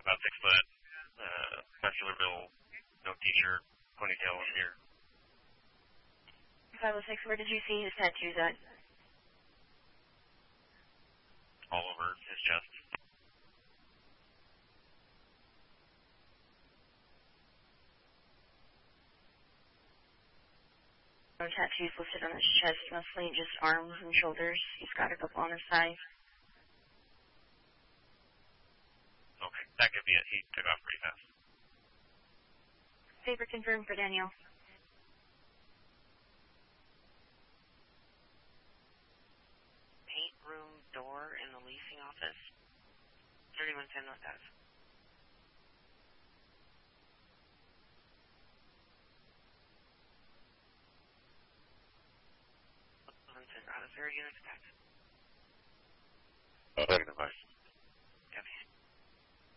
about 6 foot, muscular build, no t-shirt, ponytail up here. 506, where did you see his tattoos at? All over his chest. No tattoos listed on his chest, mostly just arms and shoulders. He's got a couple on his side. Okay, that could be it. He took off pretty fast. Paper confirmed for Daniel. Paint room door in the leasing office. 3110 North Ave. 0 units back. Negative, bye.